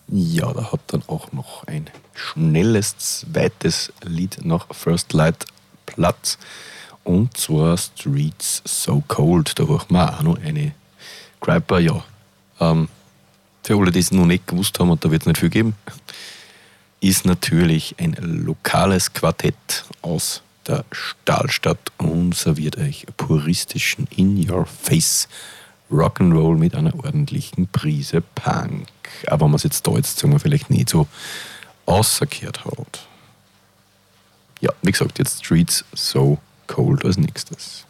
Ja, da hat dann auch noch ein schnelles zweites Lied nach First Light Platz. Und zwar Streets So Cold. Da hören wir auch noch eine Griper, ja. Für alle, die es noch nicht gewusst haben, und da wird es nicht viel geben, ist natürlich ein lokales Quartett aus der Stahlstadt und serviert euch puristischen In-Your-Face Rock'n'Roll mit einer ordentlichen Prise Punk. Aber wenn man es jetzt da jetzt, sagen wir, vielleicht nicht so ausgekehrt hat. Ja, wie gesagt, jetzt Streets So Cold als nächstes.